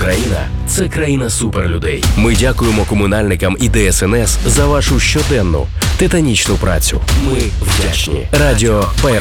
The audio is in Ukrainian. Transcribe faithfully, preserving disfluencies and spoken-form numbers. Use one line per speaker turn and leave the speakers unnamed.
Україна – це країна суперлюдей. Ми дякуємо комунальникам і Д S N S за вашу щоденну, титанічну працю. Ми вдячні. Радіо Байрактар.